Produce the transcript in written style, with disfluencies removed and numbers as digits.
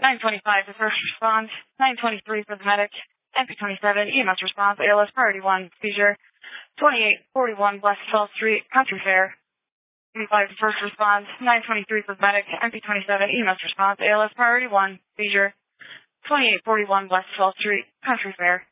925 for first response, 923 for the medic, MP27 EMS response, ALS priority 1, seizure, 2841 West 12th Street, Country Fair. 25 for first response, 923 for the medic, MP27 EMS response, ALS priority 1, seizure, 2841 West 12th Street, Country Fair.